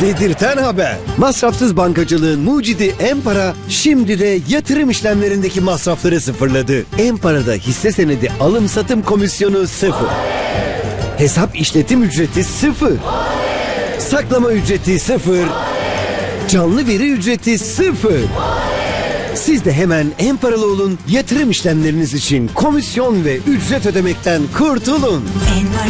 Dedirten haber. Masrafsız bankacılığın mucidi Empara şimdi de yatırım işlemlerindeki masrafları sıfırladı. Empara'da hisse senedi alım satım komisyonu 0. Hesap işletim ücreti 0. Saklama ücreti 0. Canlı veri ücreti 0. Siz de hemen Emparalı olun, yatırım işlemleriniz için komisyon ve ücret ödemekten kurtulun.